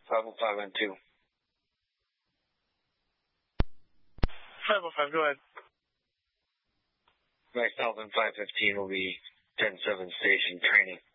505 N2. 505, go ahead. Max Alvin 515 will be 10-7 station training.